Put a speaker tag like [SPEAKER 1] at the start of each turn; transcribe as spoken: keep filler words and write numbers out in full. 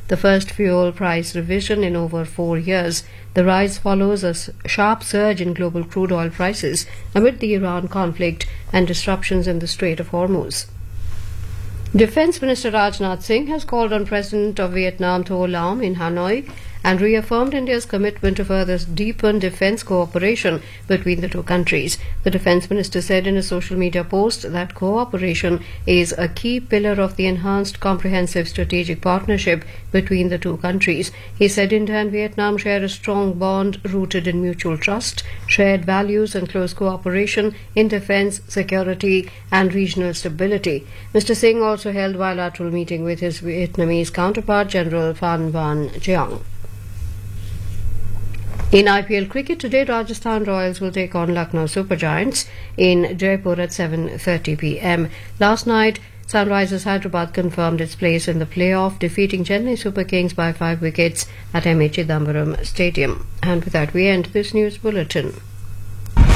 [SPEAKER 1] the first fuel price revision in over four years. The rise follows a sharp surge in global crude oil prices amid the Iran conflict and disruptions in the Strait of Hormuz. Defence Minister Rajnath Singh has called on President of Vietnam Tho Lam in Hanoi and reaffirmed India's commitment to further deepen defence cooperation between the two countries. The Defence Minister said in a social media post that cooperation is a key pillar of the enhanced comprehensive strategic partnership between the two countries. He said India and Vietnam share a strong bond rooted in mutual trust, shared values and close cooperation in defence, security and regional stability. Mister Singh also held a bilateral meeting with his Vietnamese counterpart, General Phan Van Giang. In I P L cricket today, Rajasthan Royals will take on Lucknow Super Giants in Jaipur at seven thirty p m. Last night, Sunrisers Hyderabad confirmed its place in the playoff, defeating Chennai Super Kings by five wickets at M A Chidambaram Stadium. And with that, we end this news bulletin.